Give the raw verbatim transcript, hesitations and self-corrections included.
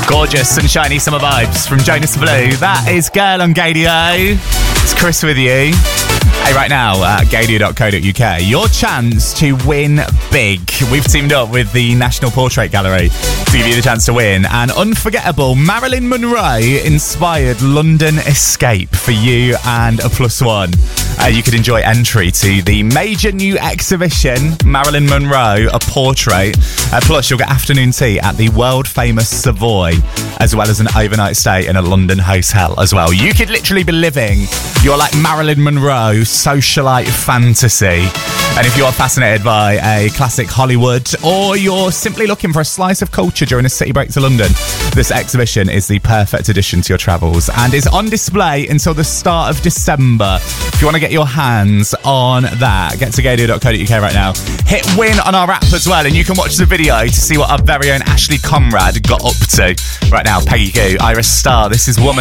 Gorgeous sunshiny summer vibes from Jonas Blue. That is Girl on Gadio. It's Chris with you. Hey, right now at gadio dot co dot uk, your chance to win big. We've teamed up with the National Portrait Gallery to give you the chance to win an unforgettable Marilyn Monroe inspired London escape for you and a plus one. Uh, you could enjoy entry to the major new exhibition, Marilyn Monroe, a portrait. Uh, plus, you'll get afternoon tea at the world famous Savoy, as well as an overnight stay in a London hotel as well. You could literally be living your like Marilyn Monroe socialite fantasy. And if you're fascinated by a classic Hollywood, or you're simply looking for a slice of culture during a city break to London, this exhibition is the perfect addition to your travels and is on display until the start of December. If you want to get your hands on that, get to gadio dot co dot uk right now. Hit win on our app as well, and you can watch the video to see what our very own Ashley Conrad got up to. Right now, Peggy Goo, Iris Starr, this is Woman.